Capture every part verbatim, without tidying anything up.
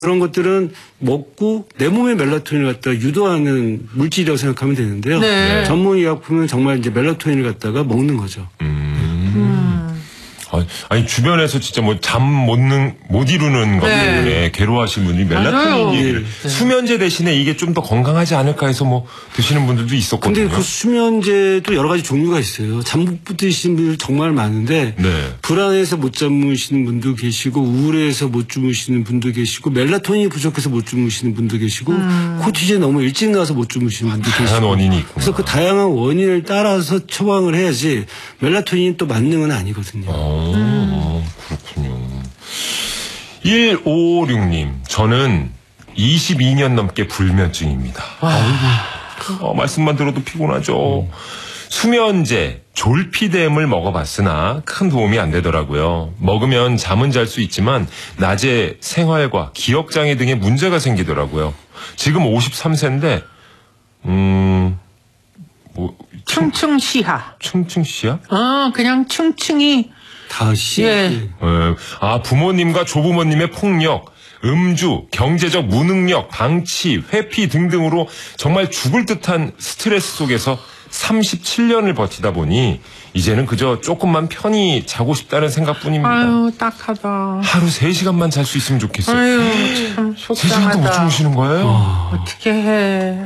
그런 것들은 먹고 내 몸에 멜라토닌을 갖다가 유도하는 물질이라고 생각하면 되는데요. 네. 전문의약품은 정말 이제 멜라토닌을 갖다가 먹는 거죠. 음. 음. 아니, 주변에서 진짜 뭐 잠 못 못 이루는 것 네. 때문에 괴로워하시는 분이 멜라토닌 얘기를 네. 수면제 대신에 이게 좀 더 건강하지 않을까 해서 뭐 드시는 분들도 있었거든요. 근데 그 수면제도 여러 가지 종류가 있어요. 잠 못 드시는 분들 정말 많은데 네. 불안해서 못 주무시는 분도 계시고 우울해서 못 주무시는 분도 계시고 멜라토닌이 부족해서 못 주무시는 분도 계시고 음. 코티졸이 너무 일찍 나와서 못 주무시는 분도 계시고 다양한 원인이 있고 그래서 그 다양한 원인을 따라서 처방을 해야지 멜라토닌이 또 만능은 아니거든요. 어, 음. 그렇군요. 일오오육 님, 저는 이십이 년 넘게 불면증입니다. 어, 말씀만 들어도 피곤하죠. 음. 수면제, 졸피뎀을 먹어봤으나 큰 도움이 안 되더라고요. 먹으면 잠은 잘 수 있지만 낮에 생활과 기억장애 등의 문제가 생기더라고요. 지금 오십삼 세인데 음... 뭐 충충시하. 충충시야? 어, 그냥 충충이 다시. 예. 어, 아, 부모님과 조부모님의 폭력, 음주, 경제적 무능력, 방치, 회피 등등으로 정말 죽을 듯한 스트레스 속에서 삼십칠 년을 버티다 보니 이제는 그저 조금만 편히 자고 싶다는 생각뿐입니다. 아유, 딱하다. 하루 세 시간만 잘 수 있으면 좋겠어요. 아유, 참 속상하다. 세 시간도 못 주무시는 거예요? 어, 어떻게 해.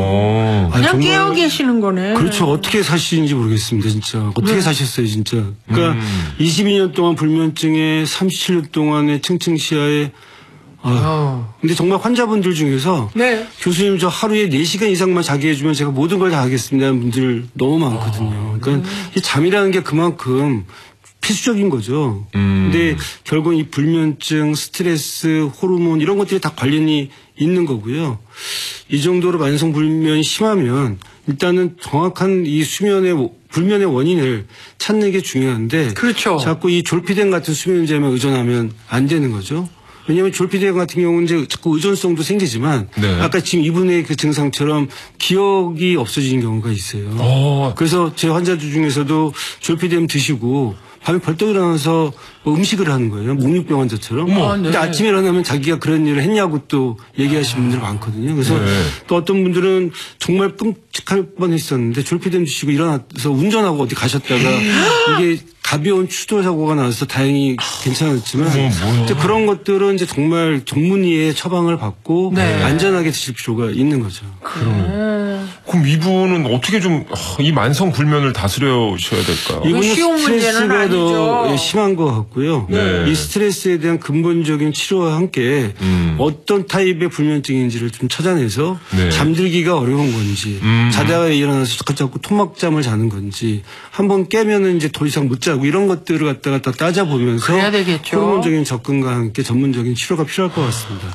아유. 그냥 아니, 깨어 계시는 거네. 그렇죠. 어떻게 사시는지 모르겠습니다, 진짜. 어떻게 네. 사셨어요, 진짜. 그러니까 음. 이십이 년 동안 불면증에 삼십칠 년 동안의 층층시야에 아, 어. 근데 정말 환자분들 중에서 네. 교수님 저 하루에 네 시간 이상만 자게 해주면 제가 모든 걸 다 하겠습니다 하는 분들 너무 많거든요. 그러니까 음. 이 잠이라는 게 그만큼 필수적인 거죠. 음. 근데 결국 이 불면증, 스트레스, 호르몬 이런 것들이 다 관련이 있는 거고요. 이 정도로 만성 불면이 심하면 일단은 정확한 이 수면의 불면의 원인을 찾는 게 중요한데 그렇죠. 자꾸 이 졸피뎀 같은 수면제만 의존하면 안 되는 거죠. 왜냐하면 졸피뎀 같은 경우는 이제 자꾸 의존성도 생기지만 네. 아까 지금 이분의 그 증상처럼 기억이 없어지는 경우가 있어요. 오. 그래서 제 환자들 중에서도 졸피뎀 드시고 밤에 벌떡 일어나서 뭐 음식을 하는 거예요. 목류병 환자처럼. 아, 네. 근데 아침에 일어나면 자기가 그런 일을 했냐고 또 얘기하시는 분들 많거든요. 그래서 네. 또 어떤 분들은 정말 끔찍할 뻔했었는데 졸피뎀 드시고 일어나서 운전하고 어디 가셨다가 이게 가벼운 추돌 사고가 나서 다행히 괜찮았지만 어, 그런 것들은 이제 정말 전문의의 처방을 받고 네. 안전하게 드실 필요가 있는 거죠. 그럼, 그럼 이분은 어떻게 좀 이 만성 불면을 다스려셔야 될까요? 이분은 쉬운 문제는 아니죠. 심한 것 같고요. 네. 이 스트레스에 대한 근본적인 치료와 함께 음. 어떤 타입의 불면증인지를 좀 찾아내서 네. 잠들기가 어려운 건지 음. 자다가 일어나서 자꾸 토막잠을 자는 건지 한번 깨면은 이제 더 이상 못 자고 이런 것들을 갖다가 다 따져보면서 그래야 되겠죠. 호르몬적인 접근과 함께 전문적인 치료가 필요할 것 같습니다.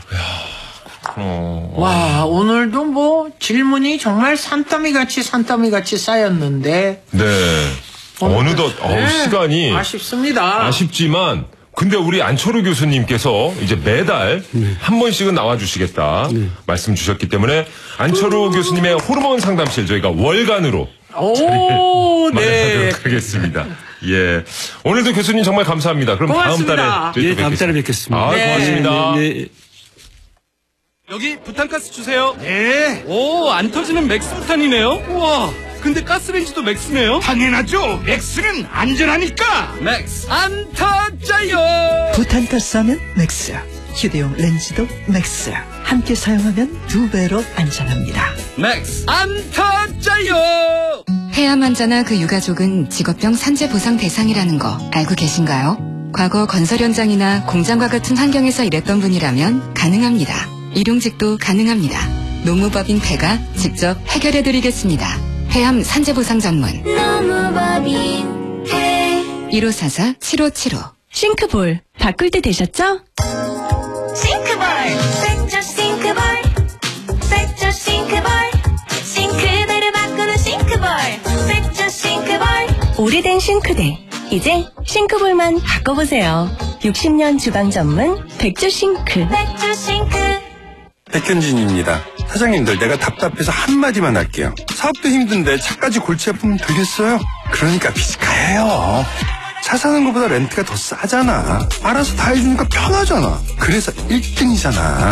어... 와, 오늘도 뭐 질문이 정말 산더미 같이 산더미 같이 쌓였는데. 네. 어느덧 네. 어우, 시간이 아쉽습니다. 아쉽지만 근데 우리 안철호 교수님께서 이제 매달 네. 한 번씩은 나와주시겠다 네. 말씀 주셨기 때문에 안철호 교수님의 호르몬 상담실 저희가 월간으로 오, 네. 마련하도록 하겠습니다. 예. 오늘도 교수님 정말 감사합니다. 그럼 고맙습니다. 다음 달에 예, 다음 달에 뵙겠습니다. 아, 네. 고맙습니다. 네, 네. 여기 부탄가스 주세요. 네. 오, 안 터지는 맥스 부탄이네요. 우와, 근데 가스레인지도 맥스네요. 당연하죠. 맥스는 안전하니까. 맥스 안 터져요. 부탄가스 하면 맥스. 휴대용 렌즈도 맥스. 함께 사용하면 두 배로 안전합니다. 맥스 안 터져요. 폐암 환자나 그 유가족은 직업병 산재 보상 대상이라는 거 알고 계신가요? 과거 건설 현장이나 공장과 같은 환경에서 일했던 분이라면 가능합니다. 일용직도 가능합니다. 노무법인 폐가 직접 해결해드리겠습니다. 폐암 산재보상 전문 노무법인 폐 일오사사 칠오칠오. 싱크볼 바꿀 때 되셨죠? 싱크볼 백조 싱크볼 백조 싱크볼 싱크대를 바꾸는 싱크볼 백조 싱크볼. 오래된 싱크대 이제 싱크볼만 바꿔보세요. 육십 년 주방 전문 백조 싱크. 백조 싱크. 백현진입니다. 사장님들 내가 답답해서 한마디만 할게요. 사업도 힘든데 차까지 골치 아프면 되겠어요? 그러니까 비즈카예요. 차 사는 것보다 렌트가 더 싸잖아. 알아서 다 해주니까 편하잖아. 그래서 일 등이잖아.